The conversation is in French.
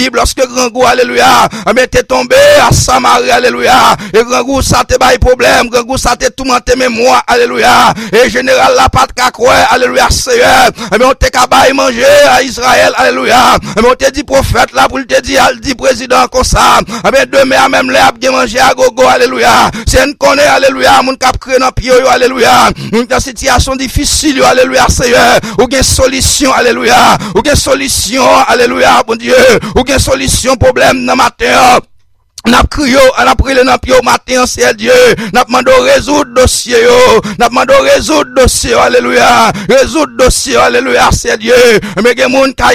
lorsque grand goût, alléluia, mais t'es tombé à Samarie, alléluia, et grand goût, ça te bail problème, grand goût, ça te tourmenté mémoire, alléluia, et général la patte kakoué, alléluia, Seigneur, mais on te kabaye manger à Israël, alléluia, mais on te dit prophète là, pour te dire, al dit président comme ça, mais demain, même les a bien manger à gogo, alléluia, c'est une connaît, alléluia, mon cap créé dans pied, alléluia, une situation difficile, alléluia, Seigneur, ou bien solution, alléluia, ou bien solution, alléluia, bon Dieu, ou bien solution problème dans matin. N'a crié, n'a prié dans pied au matin, c'est Dieu. N'a demandé résoudre dossier, n'a demandé résoudre dossier, alléluia. Résoudre dossier, alléluia, c'est Dieu. Mais il y a